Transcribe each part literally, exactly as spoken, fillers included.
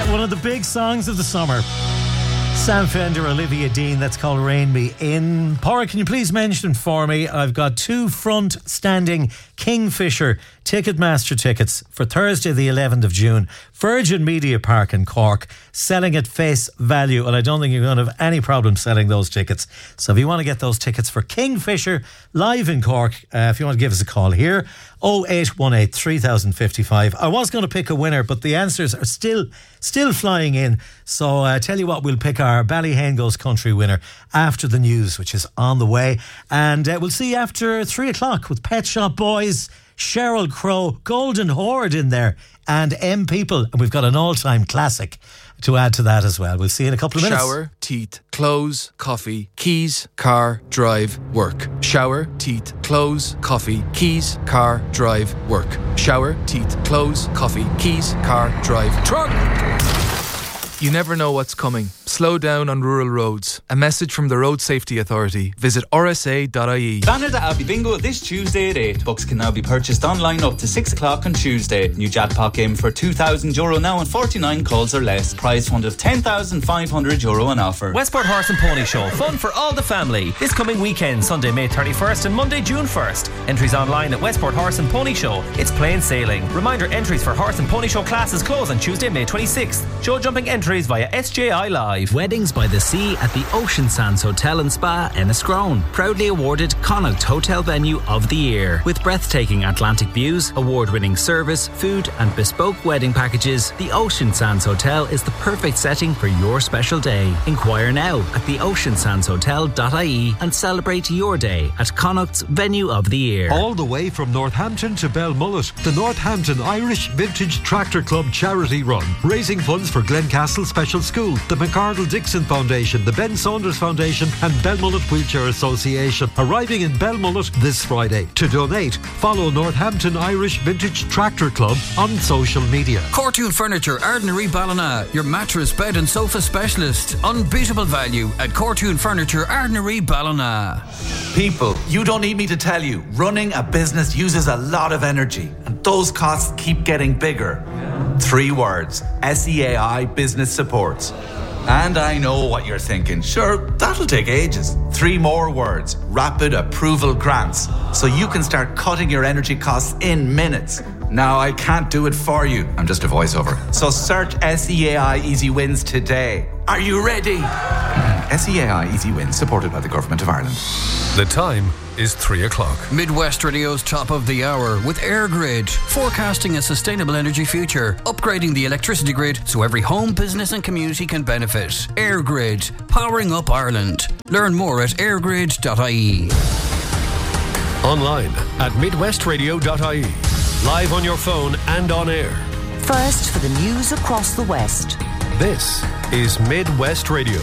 one of the big songs of the summer. Sam Fender, Olivia Dean, that's called Rain Me In. Paura, can you please mention for me, I've got two front-standing Kingfisher Ticketmaster tickets for Thursday the eleventh of June. Virgin Media Park in Cork, selling at face value, and I don't think you're going to have any problem selling those tickets. So if you want to get those tickets for Kingfisher live in Cork, uh, if you want to give us a call here, oh eight one eight, three thousand fifty-five. I was going to pick a winner, but the answers are still still flying in. So I uh, tell you what, we'll pick our Ballyhane Goes Country winner after the news, which is on the way. And uh, we'll see you after three o'clock with Pet Shop Boys, Sheryl Crow, Golden Horde in there, and M People. And we've got an all-time classic to add to that as well. We'll see you in a couple of minutes. Shower, teeth, clothes, coffee, keys, car, drive, work. Shower, teeth, clothes, coffee, keys, car, drive, work. Shower, teeth, clothes, coffee, keys, car, drive, truck. You never know what's coming. Slow down on rural roads. A message from the Road Safety Authority. Visit r s a dot i e. Banner the Abbey Bingo this Tuesday at eight. Books can now be purchased online up to six o'clock on Tuesday. New jackpot game for two thousand euro now and forty-nine calls or less. Prize fund of ten thousand five hundred euro on offer. Westport Horse and Pony Show. Fun for all the family. This coming weekend, Sunday, May thirty-first and Monday, June first. Entries online at Westport Horse and Pony Show. It's plain sailing. Reminder, entries for Horse and Pony Show classes close on Tuesday, May twenty-sixth. Show jumping entries via S J I Live. Weddings by the Sea at the Ocean Sands Hotel and Spa, Enniscrone. Proudly awarded Connacht Hotel Venue of the Year. With breathtaking Atlantic views, award-winning service, food and bespoke wedding packages, the Ocean Sands Hotel is the perfect setting for your special day. Inquire now at the ocean sands hotel dot i e and celebrate your day at Connacht's Venue of the Year. All the way from Northampton to Belmullet, the Northampton Irish Vintage Tractor Club charity run, raising funds for Glencastle Special School, the McArdle Dixon Foundation, the Ben Saunders Foundation and Belmullet Wheelchair Association. Arriving in Belmullet this Friday. To donate, follow Northampton Irish Vintage Tractor Club on social media. Cortoon Furniture, Ardnary Ballina, your mattress, bed and sofa specialist. Unbeatable value at Cortoon Furniture, Ardnary Ballina. People, you don't need me to tell you, running a business uses a lot of energy and those costs keep getting bigger. Three words: S E A I Business Supports. And I know what you're thinking. Sure, that'll take ages. Three more words: Rapid Approval Grants. So you can start cutting your energy costs in minutes. Now, I can't do it for you. I'm just a voiceover. So search S E A I Easy Wins today. Are you ready? S E A I Easy Wins, supported by the Government of Ireland. The time is three o'clock. Midwest Radio's top of the hour with EirGrid, forecasting a sustainable energy future, upgrading the electricity grid so every home, business and community can benefit. EirGrid, powering up Ireland. Learn more at air grid dot i e. Online at midwest radio dot i e. Live on your phone and on air. First for the news across the West. This is Midwest Radio.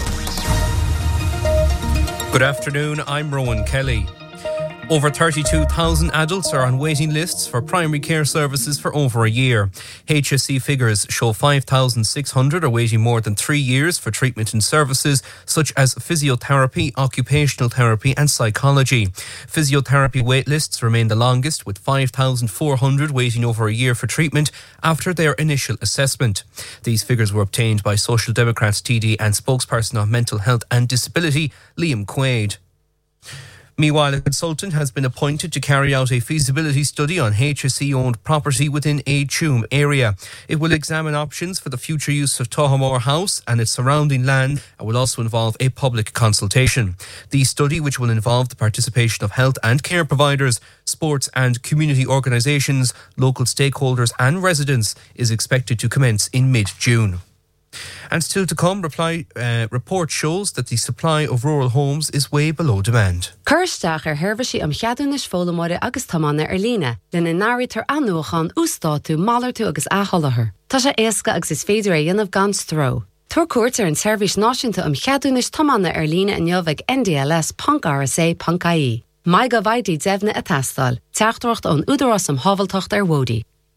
Good afternoon, I'm Rowan Kelly. Over thirty-two thousand adults are on waiting lists for primary care services for over a year. H S C figures show five thousand six hundred are waiting more than three years for treatment and services such as physiotherapy, occupational therapy and psychology. Physiotherapy wait lists remain the longest, with five thousand four hundred waiting over a year for treatment after their initial assessment. These figures were obtained by Social Democrats T D and spokesperson on mental health and disability, Liam Quaid. Meanwhile, a consultant has been appointed to carry out a feasibility study on H S C-owned property within a Tuam area. It will examine options for the future use of Tohamore House and its surrounding land and will also involve a public consultation. The study, which will involve the participation of health and care providers, sports and community organisations, local stakeholders and residents, is expected to commence in mid-June. And still to come, reply, uh, report shows that the supply of rural homes is way below demand. Kirsteach ar hervashi am cheadúnis fólamóide agus tamanna ar lína, lena nári tar anúchan ústátú malartú agus aholahar. Tá sé éasca agus is féidir a dhéanamh gan stro. Tuair cuairt ar an seirbhís náisiúnta am cheadúnis tamanna ar lína in jobh N D L S dot R S A dot I E. Mai go bhaidí dzefna a tastal, teachtacht an údarás am havaltocht ar wódi.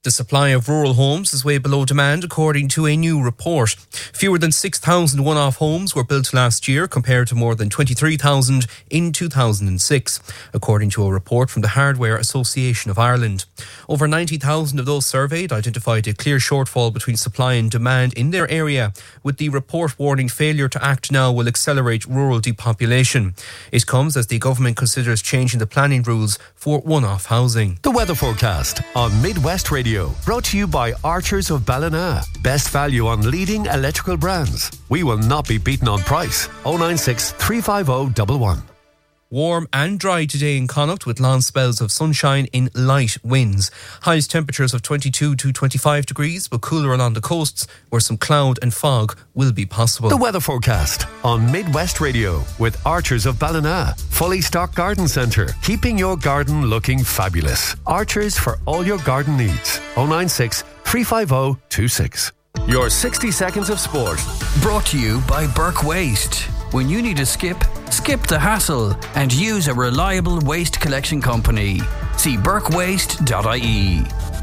The supply of rural homes is way below demand, according to a new report. Fewer than six thousand one-off homes were built last year, compared to more than twenty-three thousand in two thousand six, according to a report from the Hardware Association of Ireland. Over ninety thousand of those surveyed identified a clear shortfall between supply and demand in their area, with the report warning failure to act now will accelerate rural depopulation. It comes as the government considers changing the planning rules for one-off housing. The weather forecast on Midwest Radio, brought to you by Archers of Ballina. Best value on leading electrical brands. We will not be beaten on price. oh nine six, three five oh, one one. Warm and dry today in Connacht, with long spells of sunshine in light winds. Highest temperatures of twenty-two to twenty-five degrees, but cooler along the coasts where some cloud and fog will be possible. The weather forecast on Midwest Radio with Archers of Ballina. Fully stocked garden centre, keeping your garden looking fabulous. Archers for all your garden needs. oh nine six, three five oh, two six. Your sixty seconds of sport. Brought to you by Burke Waste. When you need a skip, skip the hassle and use a reliable waste collection company. See burke waste dot I E.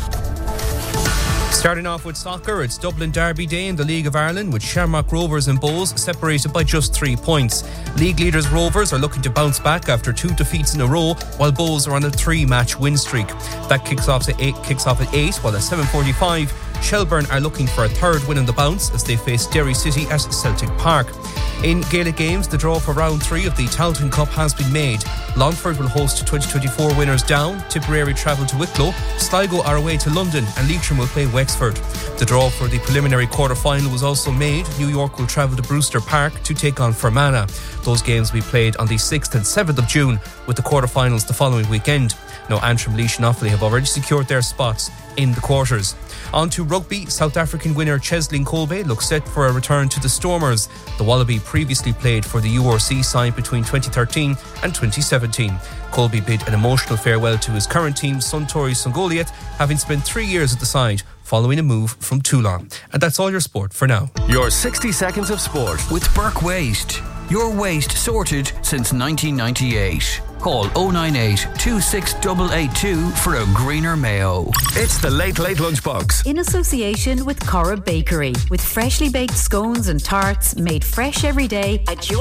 Starting off with soccer, it's Dublin Derby Day in the League of Ireland, with Shamrock Rovers and Bohs separated by just three points. League leaders Rovers are looking to bounce back after two defeats in a row, while Bohs are on a three-match win streak. That kicks off at eight, kicks off at eight, while at seven forty-five, Shelburne are looking for a third win on the bounce as they face Derry City at Celtic Park. In Gaelic games, the draw for round three of the Tailteann Cup has been made. Longford will host twenty twenty-four winners Down, Tipperary travel to Wicklow, Sligo are away to London, and Leitrim will play Wexford. The draw for the preliminary quarter-final was also made. New York will travel to Brewster Park to take on Fermanagh. Those games will be played on the sixth and seventh of June, with the quarter-finals the following weekend. Now, Antrim, Laois and Offaly have already secured their spots in the quarters. On to rugby, South African winner Cheslin Kolbe looks set for a return to the Stormers. The Wallaby previously played for the U R C side between twenty thirteen and twenty seventeen. Kolbe bid an emotional farewell to his current team, Suntory Songoliath, having spent three years at the side following a move from Toulon. And that's all your sport for now. Your sixty seconds of sport with Burke Waste. Your waste sorted since nineteen ninety-eight. Call oh nine eight, two six eight eight two for a greener Mayo. It's the Late Late Lunchbox. In association with Corra Bakery, with freshly baked scones and tarts made fresh every day at your